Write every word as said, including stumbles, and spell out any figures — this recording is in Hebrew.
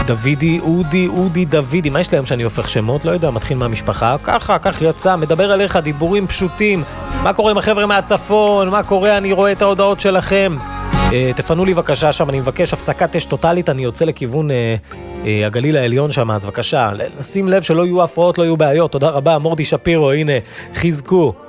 דוידי, אודי, אודי, דוידי, מה יש להם שאני הופך שמות? לא יודע, מתחיל מהמשפחה, ככה, כך יצא, מדבר עליך, דיבורים פשוטים, מה קורה עם החבר'ה מהצפון, מה קורה, אני רואה את ההודעות שלכם. אה, תפנו לי בבקשה שם, אני מבקש הפסקת אש טוטלית, אני יוצא לכיוון אה, אה, הגליל העליון שם, אז בבקשה, שים לב שלא יהיו הפרעות, לא יהיו בעיות, תודה רבה, מורדי שפירו, הנה, חיזקו.